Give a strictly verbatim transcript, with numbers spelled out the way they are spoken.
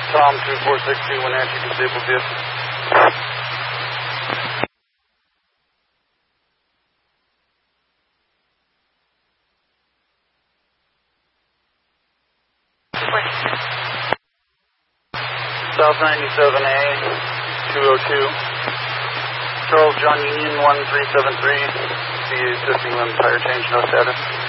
Tom two four six two, Wenatchee, disabled vehicle. South ninety-seven A, two oh two. Charles John Union one three seven three. See you assisting them, tire change, no status.